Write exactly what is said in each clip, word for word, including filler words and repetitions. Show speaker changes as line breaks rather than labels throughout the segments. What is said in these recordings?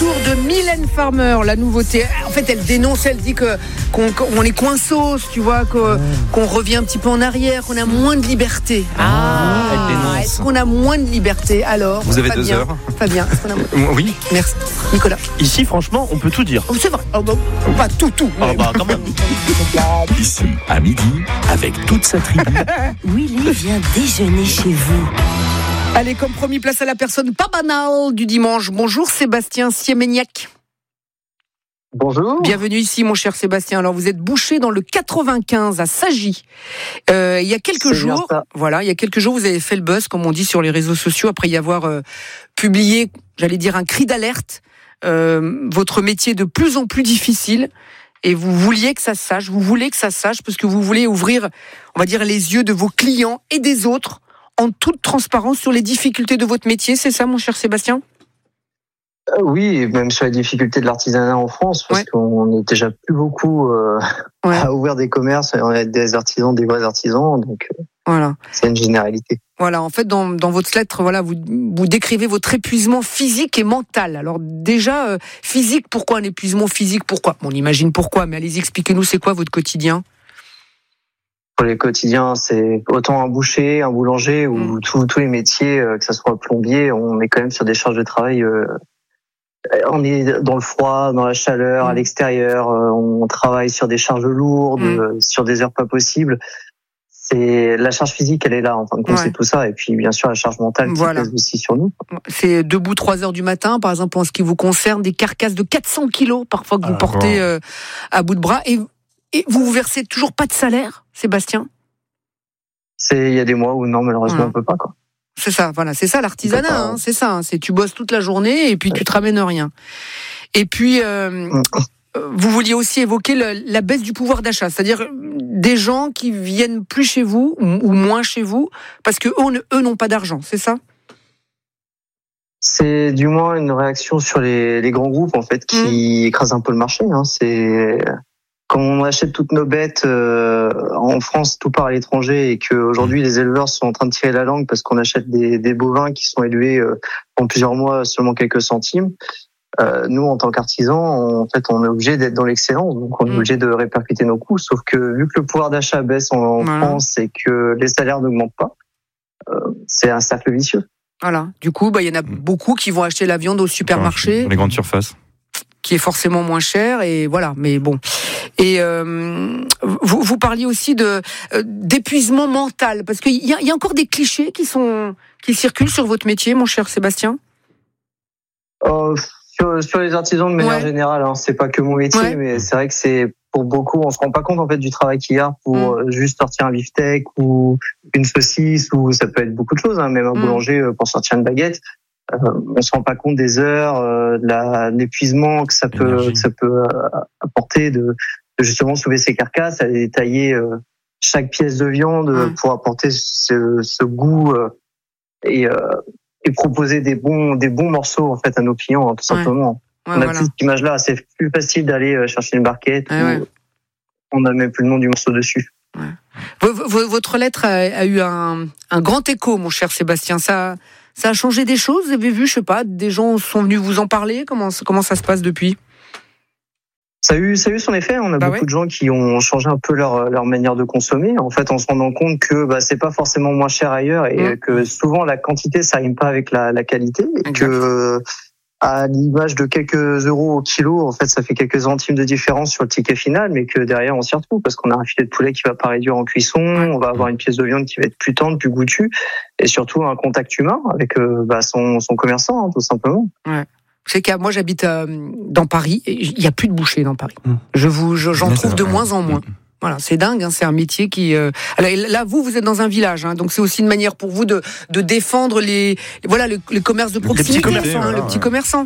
retour de Mylène Farmer, la nouveauté. En fait, elle dénonce, elle dit que qu'on, qu'on est coinsos, tu vois, que, qu'on revient un petit peu en arrière, qu'on a moins de liberté.
Ah, elle dénonce.
Est-ce qu'on a moins de liberté alors?
Vous avez
Fabien,
deux heures.
Fabien, est-ce qu'on a moins...
Oui.
Merci. Nicolas.
Ici, franchement, on peut tout dire.
Oh, c'est vrai. Oh, bah, pas tout, tout.
Ah bah quand même.
Ici, à midi, avec toute sa tribu.
Willy vient déjeuner chez vous.
Allez, comme promis, place à la personne pas banale du dimanche. Bonjour Sébastien Siemeniac.
Bonjour.
Bienvenue ici, mon cher Sébastien. Alors, vous êtes boucher dans le quatre-vingt-quinze à Sagy. Euh, il y a quelques
C'est
jours, voilà, il y a quelques jours, vous avez fait le buzz, comme on dit sur les réseaux sociaux, après y avoir euh, publié, j'allais dire, un cri d'alerte. Euh, votre métier est de plus en plus difficile. Et vous vouliez que ça se sache, vous voulez que ça se sache, parce que vous voulez ouvrir, on va dire, les yeux de vos clients et des autres en toute transparence sur les difficultés de votre métier. C'est ça, mon cher Sébastien ?
Euh, oui, même sur les difficultés de l'artisanat en France, parce
ouais.
qu'on n'est déjà plus beaucoup euh, ouais. à ouvrir des commerces, on est des artisans, des vrais artisans, donc euh,
voilà.
C'est une généralité.
Voilà, en fait, dans, dans votre lettre, voilà, vous, vous décrivez votre épuisement physique et mental. Alors déjà, euh, physique, pourquoi un épuisement physique ? Pourquoi ? On imagine pourquoi, mais allez-y, expliquez-nous, c'est quoi votre quotidien ?
Pour les quotidiens, c'est autant un boucher, un boulanger, ou mmh. tous, tous les métiers, euh, que ça soit plombier, on est quand même sur des charges de travail... Euh, on est dans le froid, dans la chaleur, mmh. à l'extérieur, euh, on travaille sur des charges lourdes, mmh. euh, sur des heures pas possibles. C'est la charge physique, elle est là en fin de compte, ouais. c'est tout ça, et puis bien sûr la charge mentale qui voilà. pèse aussi sur nous.
C'est debout trois heures du matin, par exemple, en ce qui vous concerne, des carcasses de quatre cents kilos parfois que vous ah, portez euh, à bout de bras, et, et vous vous versez toujours pas de salaire, Sébastien ?
C'est il y a des mois où non, malheureusement voilà. on peut pas quoi.
C'est ça, voilà, c'est ça l'artisanat, pas, hein, c'est ça, hein, c'est tu bosses toute la journée et puis ouais. tu te ramènes rien. Et puis euh, mmh. vous vouliez aussi évoquer le, la baisse du pouvoir d'achat, c'est-à-dire des gens qui viennent plus chez vous ou moins chez vous parce que eux, eux n'ont pas d'argent, c'est ça ?
C'est du moins une réaction sur les, les grands groupes en fait qui mmh. écrasent un peu le marché. Hein. C'est quand on achète toutes nos bêtes euh, en France, tout part à l'étranger, et qu'aujourd'hui les éleveurs sont en train de tirer la langue parce qu'on achète des, des bovins qui sont élevés euh, en plusieurs mois seulement quelques centimes. Euh, nous, en tant qu'artisans, en fait, on est obligé d'être dans l'excellence, donc on est obligé de répercuter nos coûts. Sauf que vu que le pouvoir d'achat baisse en, en voilà. France et que les salaires n'augmentent pas, euh, c'est un cercle vicieux.
Voilà. Du coup, bah, il y en a beaucoup qui vont acheter la viande au supermarché,
dans les grandes surfaces,
qui est forcément moins cher, et voilà. Mais bon. Et euh, vous, vous parliez aussi de euh, d'épuisement mental, parce qu'il y a, il y a encore des clichés qui sont qui circulent sur votre métier, mon cher Sébastien.
Euh, sur, sur les artisans de manière
ouais.
générale, hein, c'est pas que mon métier, ouais. mais c'est vrai que c'est pour beaucoup, on se rend pas compte en fait du travail qu'il y a pour mmh. juste sortir un beefsteak ou une saucisse, ou ça peut être beaucoup de choses, hein, même un mmh. boulanger pour sortir une baguette. Euh, on se rend pas compte des heures, euh, de, la, de l'épuisement que ça peut, que ça peut euh, apporter de, de justement soulever ces carcasses, à détailler euh, chaque pièce de viande mmh. pour apporter ce, ce goût euh, et, euh, et proposer des bons, des bons morceaux en fait à nos clients, hein, tout simplement. Ouais. Ouais, on a voilà. plus cette image-là, c'est plus facile d'aller chercher une barquette. Ouais, ouais. On n'a même plus le nom du morceau dessus.
Ouais. Votre lettre a, a eu un, un grand écho, mon cher Sébastien. Ça, ça a changé des choses. Vous avez vu, je sais pas, des gens sont venus vous en parler. Comment, comment ça se passe depuis ?
Ça a eu, ça a eu son effet. On a bah beaucoup ouais. de gens qui ont changé un peu leur, leur manière de consommer. En fait, en se rendant compte que bah, c'est pas forcément moins cher ailleurs, et mmh. que souvent la quantité ça rime pas avec la, la qualité, et exact. que à l'image de quelques euros au kilo, en fait, ça fait quelques centimes de différence sur le ticket final, mais que derrière, on s'y retrouve parce qu'on a un filet de poulet qui va pas réduire en cuisson, on va avoir une pièce de viande qui va être plus tendre, plus goûtue, et surtout un contact humain avec euh, bah, son, son commerçant, hein, tout simplement.
Ouais. C'est que moi, j'habite euh, dans Paris, et il y a plus de bouchers dans Paris. Mmh. Je vous, je, j'en Mais trouve de moins en moins. Mmh. Voilà, c'est dingue, hein, c'est un métier qui. Euh... Alors, là, vous, vous êtes dans un village, hein, donc c'est aussi une manière pour vous de, de défendre les, voilà, les, les commerces de proximité,
les petits
hein,
voilà,
le petit
ouais.
commerçant.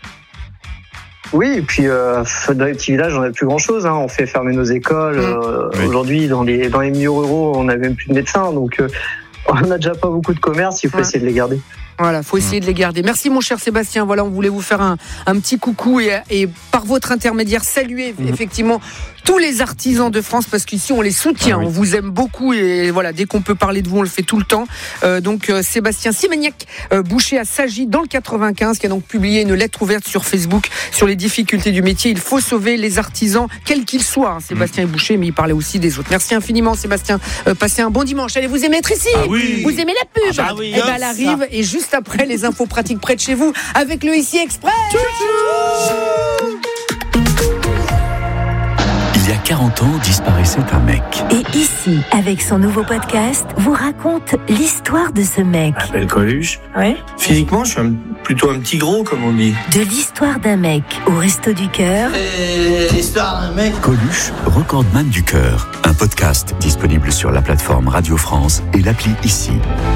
Oui, et puis euh, dans les petits villages, on n'a plus grand-chose. Hein. On fait fermer nos écoles. Euh, oui. Aujourd'hui, dans les dans les milieux ruraux, on n'a même plus de médecins, donc euh, on n'a déjà pas beaucoup de commerce. Il faut ouais. essayer de les garder.
Voilà, faut essayer de les garder. Merci mon cher Sébastien. Voilà, on voulait vous faire un, un petit coucou et, et par votre intermédiaire saluer mmh. effectivement tous les artisans de France parce qu'ici on les soutient, ah oui. on vous aime beaucoup et voilà, dès qu'on peut parler de vous, on le fait tout le temps. Euh, donc euh, Sébastien Simagnac, euh, boucher à Sagy dans le quatre-vingt-quinze, qui a donc publié une lettre ouverte sur Facebook sur les difficultés du métier. Il faut sauver les artisans, quels qu'ils soient. Hein. Sébastien mmh. est boucher, mais il parlait aussi des autres. Merci infiniment Sébastien. Euh, passez un bon dimanche. Allez, vous aimez être ici
ah oui.
Vous aimez la pub
ah bah oui,
et ben elle arrive et juste après les infos pratiques près de chez vous avec le Ici Express.
Il y a quarante ans, disparaissait un mec.
Et ici, avec son nouveau podcast, vous raconte l'histoire de ce mec.
Je m'appelle Coluche.
Ouais.
Physiquement, je suis un, plutôt un petit gros, comme on dit.
De l'histoire d'un mec au Resto du Cœur.
Et l'histoire d'un mec.
Coluche, recordman du cœur. Un podcast disponible sur la plateforme Radio France et l'appli Ici.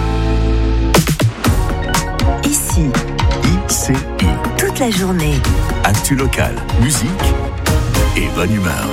Ici.
I C I.
Toute la journée.
Actu locale, musique et bonne humeur.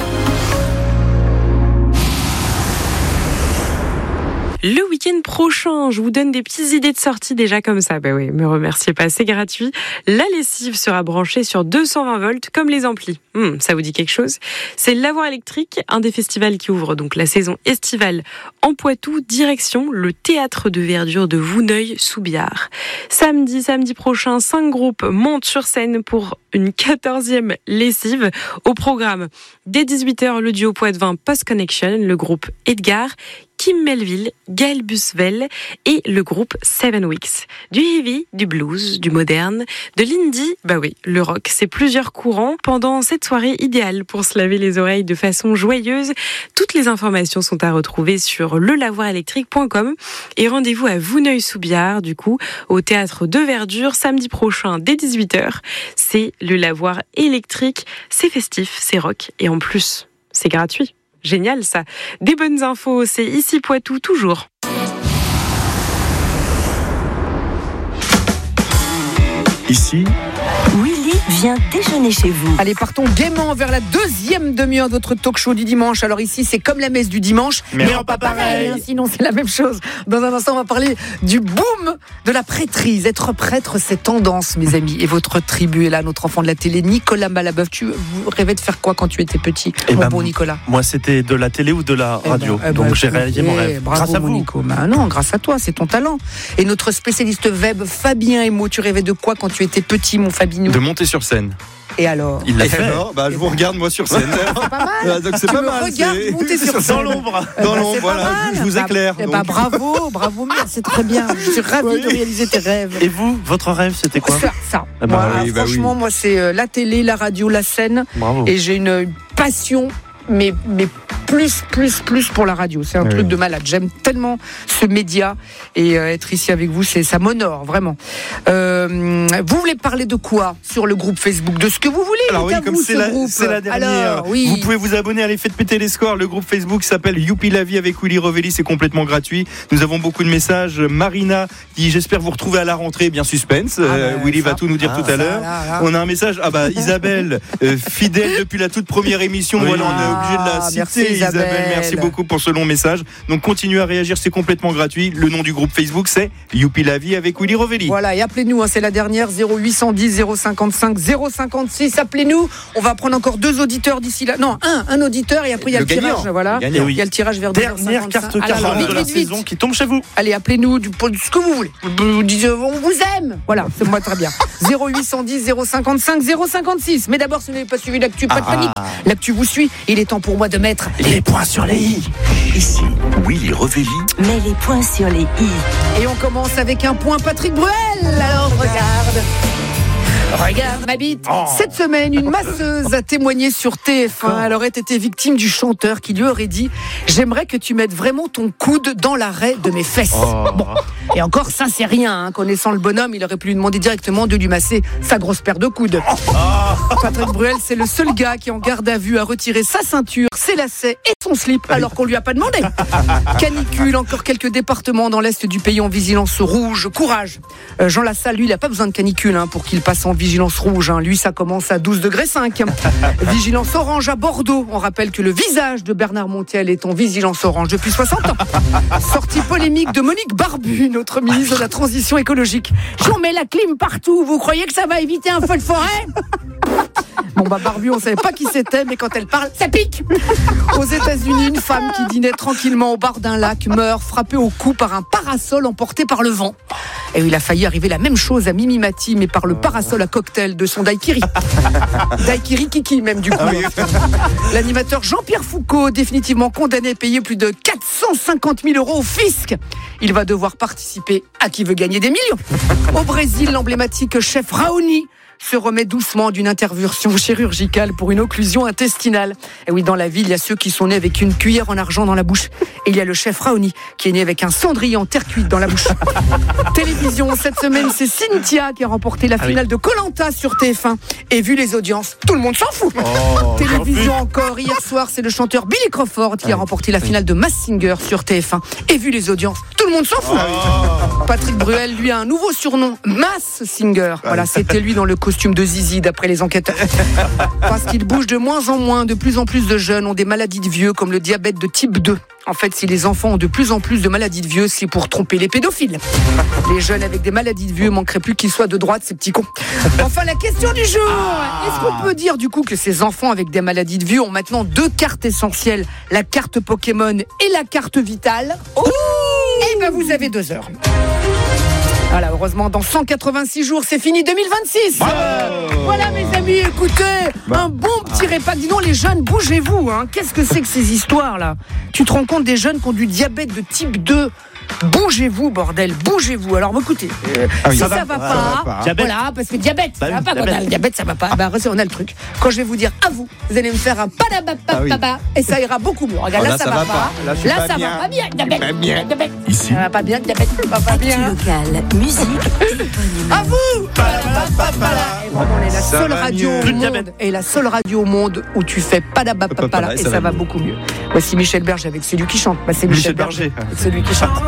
Le week-end prochain, je vous donne des petites idées de sortie déjà comme ça. Bah oui, me remerciez pas, c'est gratuit. La lessive sera branchée sur deux cent vingt volts comme les amplis. Hum, ça vous dit quelque chose ? C'est le lavoir électrique, un des festivals qui ouvre donc la saison estivale en Poitou, direction le théâtre de verdure de Vouneuil-sous-Biard. Samedi, samedi prochain, cinq groupes montent sur scène pour une quatorzième lessive. Au programme, dès dix-huit heures, le duo Poitevin Post Connection, le groupe Edgar, Kim Melville, Gaël Busvel et le groupe Seven Weeks. Du heavy, du blues, du moderne, de l'indie, bah oui, le rock, c'est plusieurs courants pendant cette soirée idéale pour se laver les oreilles de façon joyeuse. Toutes les informations sont à retrouver sur le lavoir électrique point com et rendez-vous à Vouneuil-sous-Biard, du coup, au théâtre de Verdure, samedi prochain dès dix-huit heures. C'est le lavoir électrique, c'est festif, c'est rock et en plus, c'est gratuit. Génial ça. Des bonnes infos, c'est Ici Poitou toujours.
Ici,
Willy vient déjeuner chez vous.
Allez, partons gaiement vers la deuxième demi-heure de votre talk show du dimanche. Alors ici, c'est comme la messe du dimanche,
mais, mais en pas pareil.
Hein, sinon, c'est la même chose. Dans un instant, on va parler du boom de la prêtrise. Être prêtre, c'est tendance, mes amis. Et votre tribu est là, notre enfant de la télé, Nicolas Malabeuf. Tu rêvais de faire quoi quand tu étais petit,
eh
mon
ben,
bon Nicolas ?
Moi, c'était de la télé ou de la radio.
Eh ben, eh
Donc,
ben,
j'ai réalisé mon rêve.
Bravo,
grâce à vous.
Nico. Ben non, grâce à toi, c'est ton talent. Et notre spécialiste web, Fabien Emo, tu rêvais de quoi quand tu étais petit, mon Fabinou ?
De monter sur scène.
Et alors ?
Il l'a
Et
fait.
alors
bah, je vous regarde moi sur scène.
C'est pas mal.
Donc c'est
tu
pas
me
mal.
regardes
c'est...
monter sur scène.
Dans l'ombre.
Eh
Dans
ben,
l'ombre,
c'est
voilà.
pas mal.
Je vous éclaire.
Eh
donc.
ben, bravo, bravo, merde, c'est très bien. Je suis ravie
Oui.
de réaliser tes rêves.
Et vous, votre rêve, c'était quoi ?
Ça, ça.
Ah bah
moi,
oui, bah
franchement,
oui.
moi, c'est euh, la télé, la radio, la scène.
Bravo.
Et j'ai une, une passion, mais, mais plus, plus, plus pour la radio. C'est un
Oui.
truc de malade. J'aime tellement ce média et euh, être ici avec vous, c'est, ça m'honore, vraiment. Euh, vous voulez parler de quoi sur le groupe Facebook ? De ce que vous voulez.
Alors oui,
à
comme
vous,
c'est
ce
la,
groupe.
c'est la dernière,
Alors, oui.
vous pouvez vous abonner à les Faites péter les scores. Le groupe Facebook s'appelle Youpi la vie avec Willy Rovelli, c'est complètement gratuit. Nous avons beaucoup de messages. Marina qui j'espère vous retrouver à la rentrée, bien suspense.
Ah
Euh,
ben,
Willy
ça,
va tout nous dire
ah,
tout à
ça,
l'heure.
là, là.
On a un message. Ah bah Isabelle, euh, fidèle depuis la toute première émission.
Oui.
Voilà, on est obligé de la
Ah,
citer.
merci, Isabelle.
Merci beaucoup pour ce long message. Donc continuez à réagir, c'est complètement gratuit. Le nom du groupe Facebook c'est Youpi la vie avec Willy Rovelli.
Voilà, et appelez-nous, hein, c'est la dernière, zéro huit cent dix, zéro cinquante-cinq, zéro cinquante-six. Appelez-nous, on va prendre encore deux auditeurs d'ici là. Non, un, un auditeur, et après il y a le,
Le gagnant.
tirage. Voilà.
Le gagnant.
Il y a le tirage vers
Dernière carte
Alors,
cadeau
vite,
de la
vite, vite.
saison qui tombe chez vous.
Allez, appelez-nous du, pour- ce que vous voulez. Vous dites, euh, on vous aime. Voilà, c'est moi très bien. zéro huit cent dix, zéro cinquante-cinq, zéro cinquante-six. Mais d'abord, si vous n'avez pas suivi l'actu, pas de
Ah.
panique. L'actu vous suit. Il est temps pour moi de mettre
Les points sur les i.
ici, Willy Rovelli,
Mets les points sur les i.
Et on commence avec un point Patrick Bruel. Alors regarde. Regarde ma bite.
Oh.
Cette semaine, une masseuse a témoigné sur T F un. Elle aurait été victime du chanteur qui lui aurait dit « J'aimerais que tu mettes vraiment ton coude dans l'arrêt de mes fesses.
Oh.
Bon. Et encore, ça c'est rien. Hein. Connaissant le bonhomme, il aurait pu lui demander directement de lui masser sa grosse paire de coudes.
Oh.
Patrick Bruel, c'est le seul gars qui en garde à vue a retiré sa ceinture, ses lacets et son slip alors qu'on lui a pas demandé. Canicule, encore quelques départements dans l'est du pays en vigilance rouge. Courage. Euh, Jean Lassalle, lui, il a pas besoin de canicule hein, pour qu'il passe en vigilance rouge. Hein. Lui, ça commence à douze degrés cinq. Vigilance orange à Bordeaux. On rappelle que le visage de Bernard Montiel est en vigilance orange depuis soixante ans. Sortie polémique de Monique Barbu, notre ministre de la Transition écologique. J'en mets la clim partout. Vous croyez que ça va éviter un feu de forêt ? Bon bah Barbu, on savait pas qui c'était, mais quand elle parle, ça pique. Aux États-Unis, une femme qui dînait tranquillement au bord d'un lac meurt frappée au cou par un parasol emporté par le vent. Et il a failli arriver la même chose à Mimi Mati, mais par le parasol à cocktail de son daiquiri. Daiquiri Kiki même du coup. Ah oui. L'animateur Jean-Pierre Foucault, définitivement condamné à payer plus de quatre cent cinquante mille euros au fisc. Il va devoir participer à Qui veut gagner des millions. Au Brésil, l'emblématique chef Raoni se remet doucement d'une intervention chirurgicale pour une occlusion intestinale. Et oui, dans la ville, il y a ceux qui sont nés avec une cuillère en argent dans la bouche. Et il y a le chef Raoni qui est né avec un cendrier en terre cuite dans la bouche. Télévision, cette semaine, c'est Cynthia qui a remporté la finale de Koh-Lanta sur T F un. Et vu les audiences, tout le monde s'en fout. Oh, Télévision encore, hier soir, c'est le chanteur Billy Crawford qui a remporté la finale de Masked Singer sur T F un. Et vu les audiences, tout le monde s'en fout. Oh. Patrick Bruel, lui, a un nouveau surnom, Masked Singer. Voilà, c'était lui dans le costume de Zizi d'après les enquêteurs. Parce qu'il bouge de moins en moins, de plus en plus de jeunes ont des maladies de vieux comme le diabète de type deux. En fait, si les enfants ont de plus en plus de maladies de vieux, c'est pour tromper les pédophiles. Les jeunes avec des maladies de vieux manqueraient plus qu'ils soient de droite, ces petits cons. Enfin, la question du jour. Est-ce qu'on peut dire du coup que ces enfants avec des maladies de vieux ont maintenant deux cartes essentielles, la carte Pokémon et la carte Vitale? Eh ben, vous avez deux heures. Voilà, heureusement, dans cent quatre-vingt-six jours, c'est fini deux mille vingt-six. Bravo. Voilà, mes amis, écoutez, bah. un bon petit repas. Dis donc, les jeunes, bougez-vous. Hein. Qu'est-ce que c'est que ces histoires-là? Tu te rends compte des jeunes qui ont du diabète de type deux? Bougez-vous, bordel, bougez-vous. Alors, écoutez, euh, ah oui, si ça, ça, va, va, pas, ça va pas, voilà, parce que diabète, bah, ça va pas. Diabète. Quand on a le diabète, ça va pas. Bah, on a le truc. Quand je vais vous dire à vous, vous allez me faire un padabapapaba, ah oui. et ça ira beaucoup mieux. Regarde, oh, là, là, ça, ça va, va pas. pas. Là, là pas ça bien. va pas bien. Diabète, pas bien. Diabète. Ici. Ça va pas bien, diabète, pas, pas bien.
Local, musique,
à vous. Et vraiment, on est la seule radio au monde, et la seule radio au monde où tu fais padabapapala et ça va beaucoup mieux. Voici Michel Berger avec celui qui chante. Bah, c'est Michel Berger, celui qui chante.